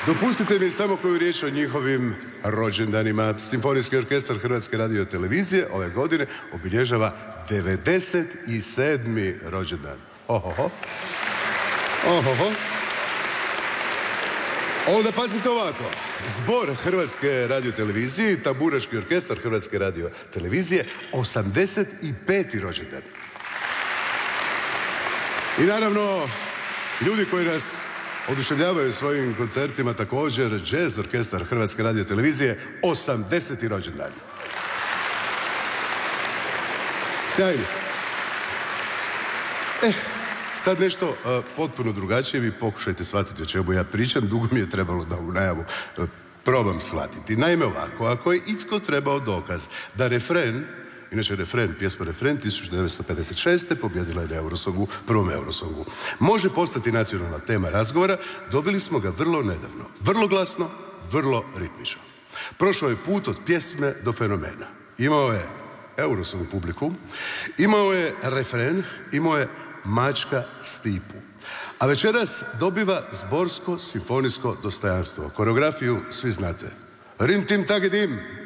Dopustite mi samo koju riječ o njihovim rođendanima. Simfonijski orkestar Hrvatske radiotelevizije ove godine obilježava 97. rođendan. Ohoho. Ohoho. Onda pazite ovako. Zbor Hrvatske radiotelevizije i tamburaški orkestar Hrvatske radiotelevizije 85. rođendan. I naravno, ljudi koji nas oduševljavaju svojim koncertima također jazz orkestar Hrvatske radiotelevizije 80. rođendan. Sjajno. Sad nešto potpuno drugačije, vi pokušajte shvatiti o čemu ja pričam, dugo mi je trebalo da u najavu probam shvatiti. Naime ovako, ako je itko trebao dokaz da refren, inače refren, pjesma Refren 1956. pobjedila je na Eurosongu, prvom Eurosongu, može postati nacionalna tema razgovora, dobili smo ga vrlo nedavno. Vrlo glasno, vrlo ritmično. Prošao je put od pjesme do fenomena. Imao je Eurosong publiku, imao je refren, imao je Mačka Stipu. A večeras dobiva zborsko simfonijsko dostojanstvo. Koreografiju svi znate. Rim tim tagedim.